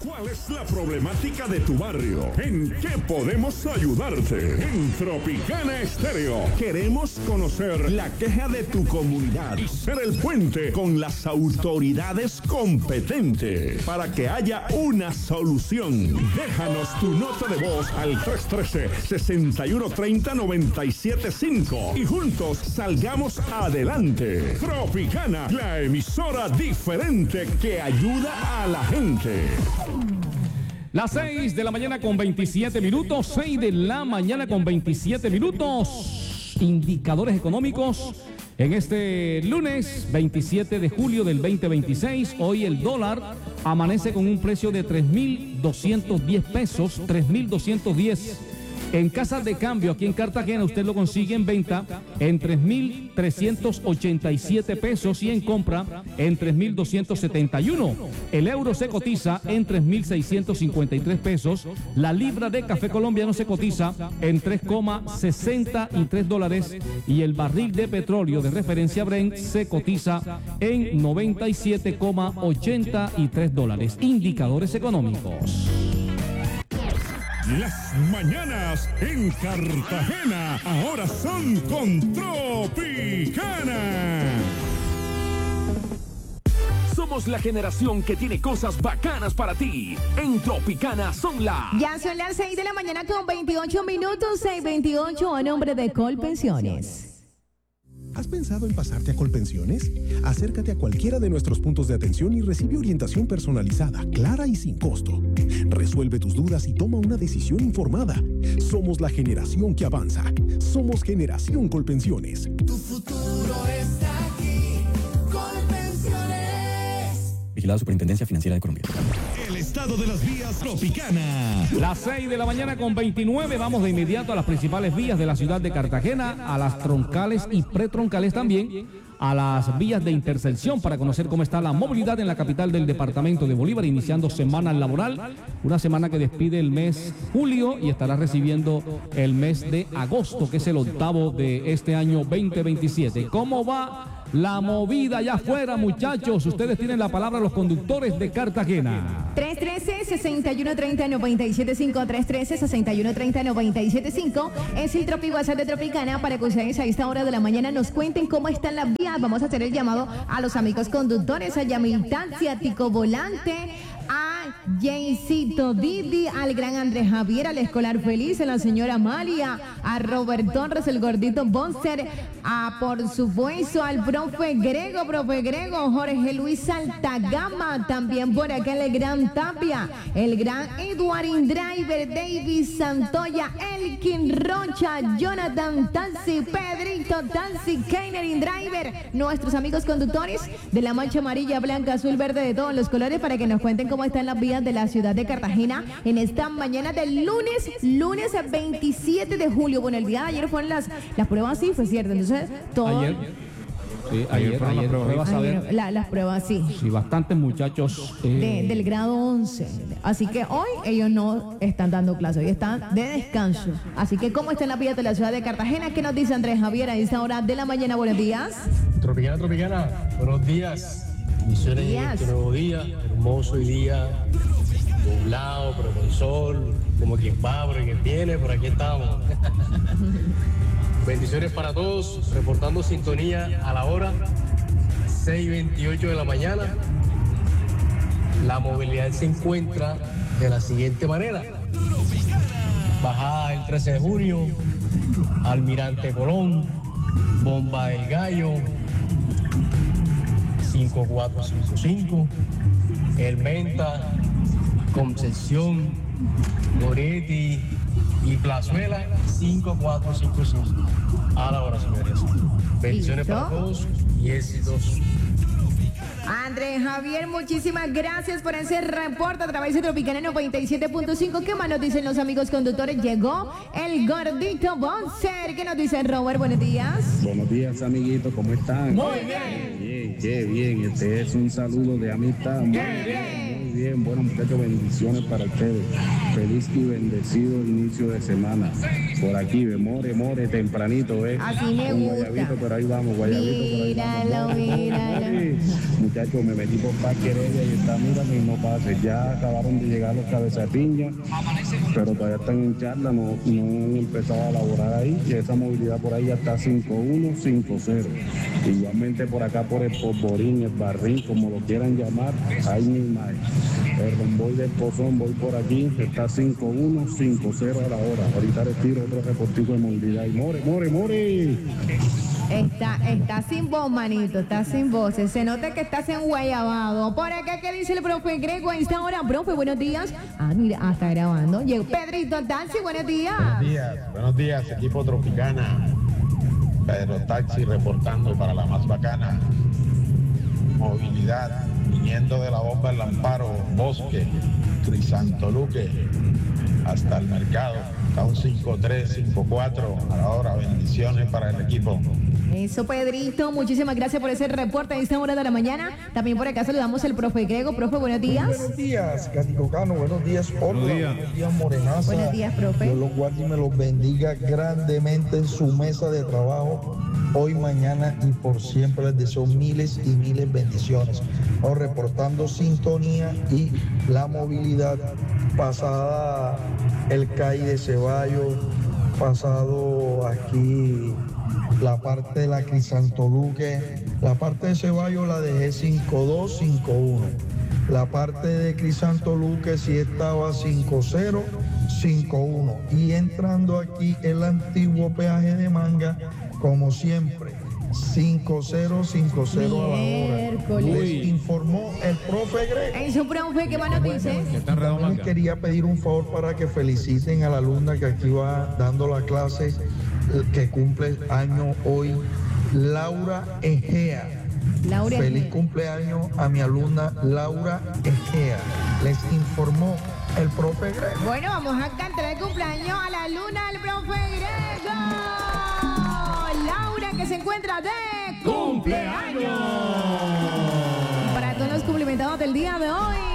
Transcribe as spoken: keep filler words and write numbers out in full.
¿Cuál es la problemática de tu barrio? ¿En qué podemos ayudarte? En Tropicana Estéreo queremos conocer la queja de tu comunidad y ser el puente con las autoridades competentes para que haya una solución. Déjanos tu nota de voz al tres uno tres, seis uno tres cero, nueve siete cinco y juntos salgamos adelante. Tropicana, la emisora diferente que ayuda a la gente. Las seis de la mañana con veintisiete minutos, seis de la mañana con veintisiete minutos. Indicadores económicos en este lunes veintisiete de julio del veinte veintiséis. Hoy el dólar amanece con un precio de tres mil doscientos diez pesos, tres mil doscientos diez. En casas de cambio aquí en Cartagena usted lo consigue en venta en tres mil trescientos ochenta y siete pesos y en compra en tres mil doscientos setenta y uno. El euro se cotiza en tres mil seiscientos cincuenta y tres pesos. La libra de café colombiano se cotiza en tres coma sesenta y tres dólares y el barril de petróleo de referencia Brent se cotiza en noventa y siete coma ochenta y tres dólares. Indicadores económicos. Las mañanas en Cartagena ahora son con Tropicana. Somos la generación que tiene cosas bacanas para ti. En Tropicana son las... Ya son las seis de la mañana con veintiocho minutos, seis veintiocho a nombre de Colpensiones. ¿Has pensado en pasarte a Colpensiones? Acércate a cualquiera de nuestros puntos de atención y recibe orientación personalizada, clara y sin costo. Resuelve tus dudas y toma una decisión informada. Somos la generación que avanza. Somos Generación Colpensiones. Tu futuro está aquí. Colpensiones. Vigilado Superintendencia Financiera de Colombia. El estado de las vías Tropicana. Las seis de la mañana con veintinueve, vamos de inmediato a las principales vías de la ciudad de Cartagena, a las troncales y pretroncales también, a las vías de intersección para conocer cómo está la movilidad en la capital del departamento de Bolívar, iniciando semana laboral, una semana que despide el mes julio y estará recibiendo el mes de agosto, que es el octavo de este año veinte veintisiete. ¿Cómo va la movida allá afuera, muchachos? Ustedes tienen la palabra, los conductores de Cartagena. tres uno tres, seis uno tres cero, nueve siete cinco, tres uno tres, seis uno tres cero, nueve siete cinco es el Tropi WhatsApp de Tropicana para que ustedes a esta hora de la mañana nos cuenten cómo están las vías. Vamos a hacer el llamado a los amigos conductores, a Yamil Taxi, a Tico Volante, a Jaycito Didi, al gran Andrés Javier, al Escolar Feliz, a la señora Amalia, a Robert Torres, el gordito Bonser, a por supuesto al profe Grego, profe Grego, Jorge Luis Altagama, también por acá el gran Tapia, el gran Edward Driver, David Santoya, Elkin Rocha, Jonathan Tansi, Pedrito Tansi, Keiner Driver, nuestros amigos conductores de la mancha amarilla, blanca, azul, verde, de todos los colores, para que nos cuenten cómo están las vías de la ciudad de Cartagena en esta mañana del lunes, lunes veintisiete de julio. Bueno, el día de ayer fueron las, las pruebas, sí, fue cierto. Entonces, todo... Ayer, sí, ayer, ayer fueron ayer, las pruebas. Ayer, a ver. La, las pruebas, sí. Sí, bastantes muchachos. Eh... De, del grado once. Así que hoy ellos no están dando clase, hoy están de descanso. Así que, ¿cómo están las vías de la ciudad de Cartagena? ¿Qué nos dice Andrés Javier a esta hora de la mañana? Buenos días. Tropicana, Tropicana, buenos días. Misiones en este nuevo día, hermoso día, nublado, pero con sol, como quien va, pero quien viene, por aquí estamos. Bendiciones para todos, reportando sintonía a la hora seis veintiocho de la mañana. La movilidad se encuentra de la siguiente manera: bajada el trece de junio, Almirante Colón, Bomba del Gallo, cinco cuatro cinco cinco, El Menta, Concepción, Goretti y Plazuela, cinco cuatro cinco cinco. A la hora, señores. Bendiciones para todos y éxitos. Andrés Javier, muchísimas gracias por ese reporte a través de Tropicana noventa y siete punto cinco. ¿Qué más nos dicen los amigos conductores? Llegó el gordito Bonser. ¿Qué nos dice Robert? Buenos días. Buenos días, amiguitos, ¿cómo están? Muy bien. Bien, qué bien. Este es un saludo de amistad. Muy Qué bien. Muy bien. Bueno, muchachos, bendiciones para ustedes. Feliz y bendecido inicio de semana. Por aquí, ve, more, more, tempranito, ¿eh? Así me Con gusta. Guayabito, pero ahí vamos, Guayabito, pero ahí Míralo, vamos. míralo. Muchachos, me metí por Parque Heredia y está, mira, que no pase. Ya acabaron de llegar los cabezas de piña, pero todavía están en charla, no, no han empezado a elaborar ahí. Y esa movilidad por ahí ya está cinco uno, cinco cero. Igualmente por acá, por el Polvorín, el Barrín, como lo quieran llamar, ahí mismo hay. El Romboy del Pozón, voy por aquí, está cinco uno, cinco cero a la hora. Ahorita les tiro otro reportico de movilidad. Y more, more, more. Está, está sin voz, manito, está sin voces. Se nota que estás en guayabado. Por acá, ¿qué dice el profe Grego a esta hora? Profe, buenos días. Ah, mira, ah, está grabando. Llegó Pedrito Taxi, buenos días. Buenos días, buenos días, equipo Tropicana. Pedro Taxi reportando para la más bacana. Movilidad, viniendo de la bomba El Amparo, Bosque, Crisantoluque, hasta el mercado. Está un cinco tres, cinco cuatro a la hora. Bendiciones para el equipo. Eso, Pedrito, muchísimas gracias por ese reporte a esta hora de la mañana. También por acá saludamos al profe Grego. Profe, buenos días. Buenos días, Caticocano, buenos días, Olga, buenos días, buenos días Morenaza. Buenos días, profe. Dios los guarde y me los bendiga grandemente en su mesa de trabajo, hoy, mañana y por siempre. Les deseo miles y miles bendiciones. Vamos reportando sintonía y la movilidad pasada el C A I de Ceballos, pasado aquí la parte de la Crisantoluque, la parte de Ceballos la dejé cinco dos, cinco uno. La parte de Crisantoluque sí estaba cinco cero, cinco uno. Y entrando aquí el antiguo peaje de Manga, como siempre, cinco cero, cinco cero a la hora. Les informó el profe Grego. Eso, profe, ¿qué más nos dice? También les quería pedir un favor para que feliciten a la alumna que aquí va dando la clase, que cumple año hoy, Laura Egea. Laura Feliz Egea. cumpleaños a mi alumna Laura Egea. Les informó el profe Grego. Bueno, vamos a cantar el cumpleaños a la luna del profe Grego. Laura, que se encuentra de ¡Cumpleaños! Para todos los cumplimentados del día de hoy.